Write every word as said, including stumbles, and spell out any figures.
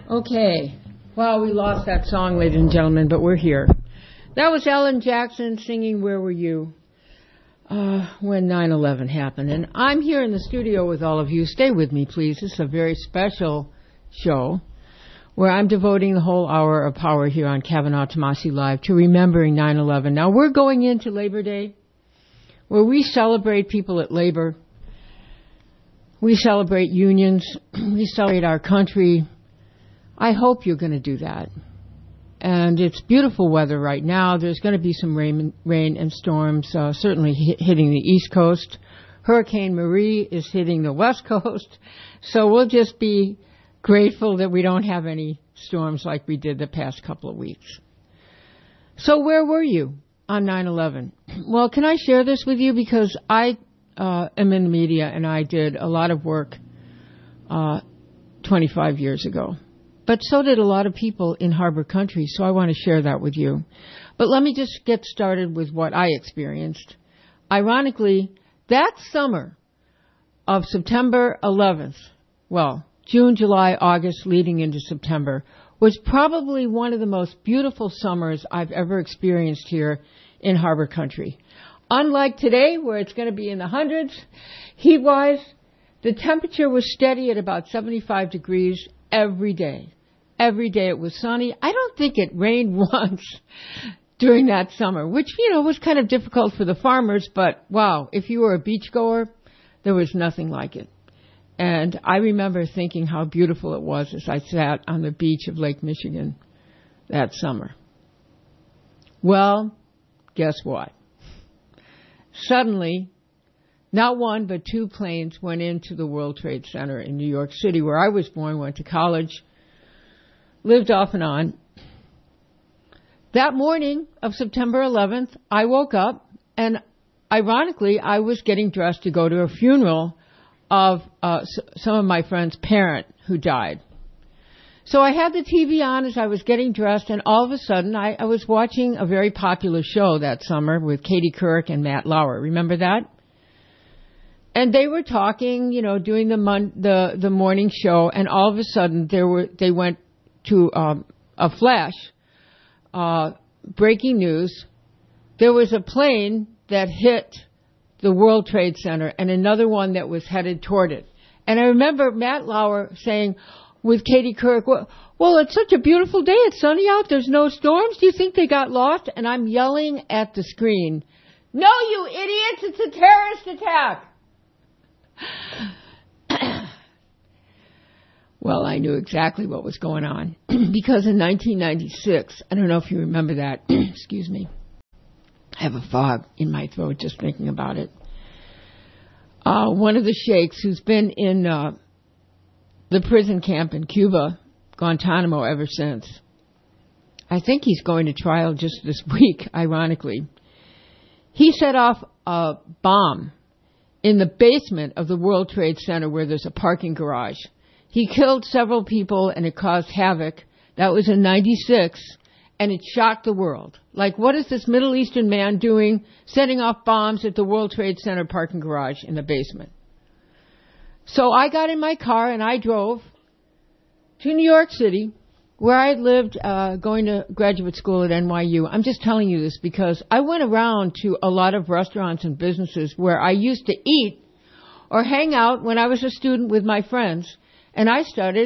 Okay. Well, we lost that song, ladies and gentlemen, but we're here. That was Alan Jackson singing Where Were You uh, when nine eleven happened. And I'm here in the studio with all of you. Stay with me, please. This is a very special show where I'm devoting the whole hour of power here on Kavanaugh Tomasi Live to remembering nine eleven. Now, we're going into Labor Day, where we celebrate people at labor. We celebrate unions. We celebrate our country. I hope you're going to do that. And it's beautiful weather right now. There's going to be some rain, rain and storms, uh, certainly hit, hitting the East Coast. Hurricane Marie is hitting the West Coast. So we'll just be grateful that we don't have any storms like we did the past couple of weeks. So where were you on nine eleven? Well, can I share this with you? Because I uh, am in the media and I did a lot of work uh, twenty-five years ago. But so did a lot of people in Harbor Country, so I want to share that with you. But let me just get started with what I experienced. Ironically, that summer of September eleventh, well, June, July, August, leading into September, was probably one of the most beautiful summers I've ever experienced here in Harbor Country. Unlike today, where it's going to be in the hundreds, heat-wise, the temperature was steady at about seventy-five degrees every day. Every day it was sunny. I don't think it rained once during that summer, which, you know, was kind of difficult for the farmers. But, wow, if you were a beachgoer, there was nothing like it. And I remember thinking how beautiful it was as I sat on the beach of Lake Michigan that summer. Well, guess what? Suddenly, not one but two planes went into the World Trade Center in New York City, where I was born, went to college, lived off and on. That morning of September eleventh, I woke up, and ironically, I was getting dressed to go to a funeral of uh, s- some of my friend's parent who died. So I had the T V on as I was getting dressed, and all of a sudden, I, I was watching a very popular show that summer with Katie Couric and Matt Lauer. Remember that? And they were talking, you know, doing the mon- the the morning show, and all of a sudden, there were they went to um, a flash, uh, breaking news. There was a plane that hit the World Trade Center and another one that was headed toward it. And I remember Matt Lauer saying with Katie Couric, well, well, it's such a beautiful day. It's sunny out. There's no storms. Do you think they got lost? And I'm yelling at the screen, no, you idiots, it's a terrorist attack. Well, I knew exactly what was going on because in nineteen ninety-six, I don't know if you remember that, excuse me, I have a fog in my throat just thinking about it. Uh, one of the sheikhs who's been in uh, the prison camp in Cuba, Guantanamo, ever since, I think he's going to trial just this week, ironically. He set off a bomb in the basement of the World Trade Center where there's a parking garage. He killed several people and it caused havoc. That was in ninety-six, and it shocked the world. Like, what is this Middle Eastern man doing setting off bombs at the World Trade Center parking garage in the basement? So I got in my car and I drove to New York City, where I had lived uh, going to graduate school at N Y U. I'm just telling you this because I went around to a lot of restaurants and businesses where I used to eat or hang out when I was a student with my friends, and I started